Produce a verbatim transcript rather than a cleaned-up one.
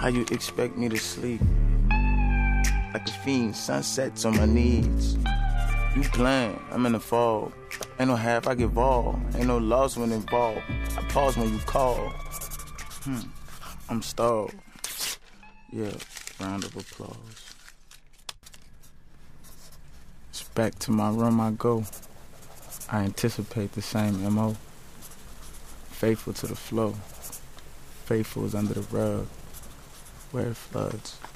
How you expect me to sleep? Like a fiend, sunsets on my knees. You playing, I'm in the fog. Ain't no half, I get ball. Ain't no loss when involved. I pause when you call. Hmm, I'm stalled. Yeah, round of applause. It's back to my room I go. I anticipate the same M O. Faithful to the flow. Faithful is under the rug where it floods.